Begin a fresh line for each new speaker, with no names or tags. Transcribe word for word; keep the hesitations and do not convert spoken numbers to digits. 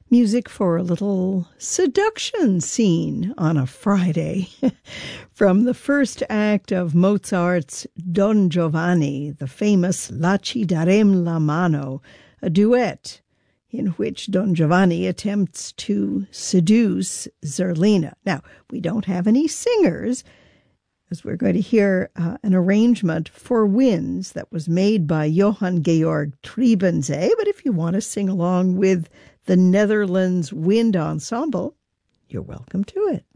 Music for a little seduction scene on a Friday from the first act of Mozart's Don Giovanni, the famous La ci darem la mano, a duet in which Don Giovanni attempts to seduce Zerlina. Now, we don't have any singers, as we're going to hear uh, an arrangement for winds that was made by Johann Georg Trebensee, but if you want to sing along with the Netherlands Wind Ensemble, you're welcome to it.